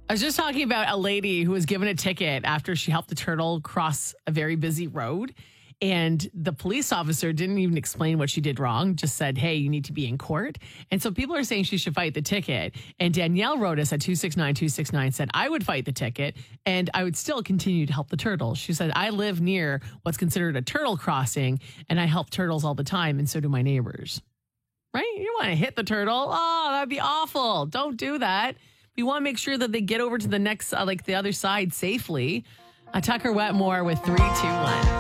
I was just talking about a lady who was given a ticket after she helped a turtle cross a very busy road. And the police officer didn't even explain what she did wrong, just said, hey, you need to be in court. And so people are saying she should fight the ticket. And Danielle wrote us at 269-269, said, I would fight the ticket and I would still continue to help the turtles. She said, I live near what's considered a turtle crossing and I help turtles all the time. And so do my neighbors. Right? You want to hit the turtle? Oh, that'd be awful. Don't do that. We want to make sure that they get over to the next, the other side safely. Tucker Wetmore with 3, 2, 1.